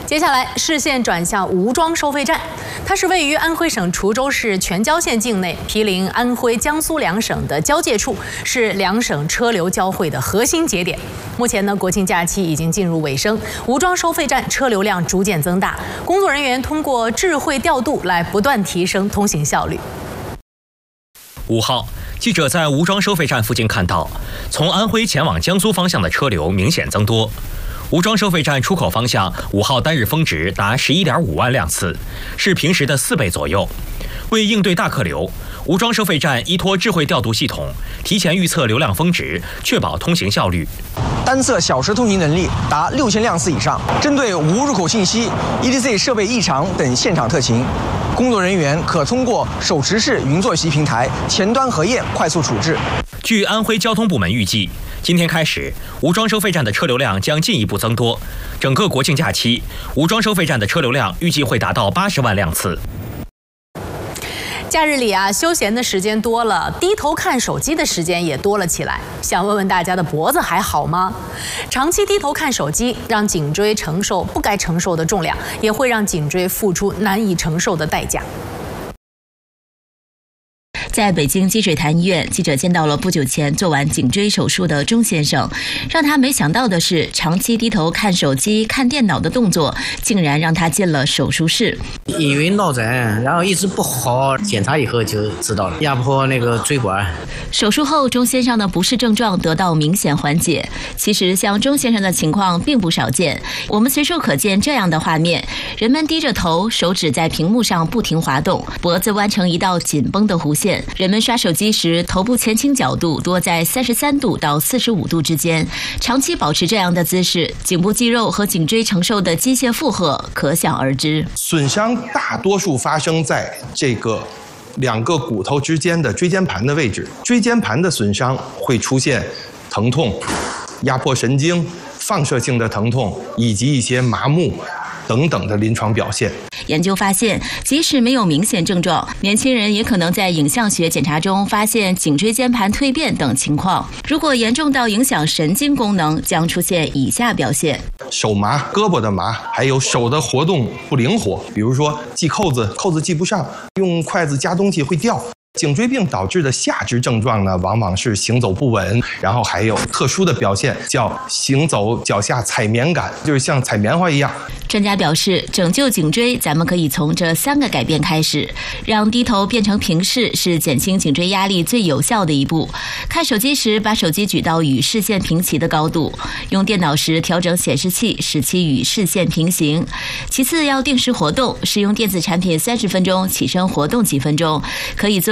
接下来，视线转向吴庄收费站，它是位于安徽省滁州市全椒县境内，毗邻安徽、江苏两省的交界处，是两省车流交汇的核心节点。目前呢，国庆假期已经进入尾声，吴庄收费站车流量逐渐增大，工作人员通过智慧调度来不断提升通行效率。 5号，记者在吴庄收费站附近看到，从安徽前往江苏方向的车流明显增多。吴庄收费站出口方向5号单日峰值达11.5万辆次，是平时的4倍左右。为应对大客流，吴庄收费站依托智慧调度系统，提前预测流量峰值，确保通行效率。 单侧小时通行能力达6000辆次以上。针对无入口信息、ETC 设备异常等现场特情，工作人员可通过手持式云坐席平台前端核验快速处置。 据安徽交通部门预计，今天开始，吴庄收费站的车流量将进一步增多。整个国庆假期，吴庄收费站的车流量预计会达到80万辆次。 假日里休闲的时间多了，低头看手机的时间也多了起来。想问问大家的脖子还好吗？长期低头看手机，让颈椎承受不该承受的重量，也会让颈椎付出难以承受的代价。 在北京积水潭医院，记者见到了不久前做完颈椎手术的钟先生。让他没想到的是，长期低头看手机、看电脑的动作，竟然让他进了手术室。 因为脑震，然后一直不好，检查以后就知道了，压迫那个椎管。 手术后，钟先生的不适症状得到明显缓解。其实，像钟先生的情况并不少见，我们随处可见这样的画面：人们低着头，手指在屏幕上不停滑动，脖子弯成一道紧绷的弧线。人们刷手机时，头部前倾角度多在33度到45度之间。长期保持这样的姿势，颈部肌肉和颈椎承受的机械负荷可想而知。 损伤大多数发生在这个2个骨头之间的椎间盘的位置。椎间盘的损伤会出现疼痛、压迫神经、放射性的疼痛以及一些麻木等等的临床表现。 研究发现，即使没有明显症状，年轻人也可能在影像学检查中发现颈椎间盘蜕变等情况。如果严重到影响神经功能，将出现以下表现： 手麻、胳膊的麻，还有手的活动不灵活，比如说系扣子系不上，用筷子夹东西会掉。颈椎病导致的下肢症状呢，往往是行走不稳，然后还有特殊的表现，叫行走脚下踩棉感，就是像踩棉花一样。 专家表示，拯救颈椎，咱们可以从这3个改变开始。让低头变成平视是减轻颈椎压力最有效的一步。看手机时，把手机举到与视线平齐的高度；用电脑时，调整显示器，使其与视线平行。其次，要定时活动，使用电子产品30分钟，起身活动几分钟，可以做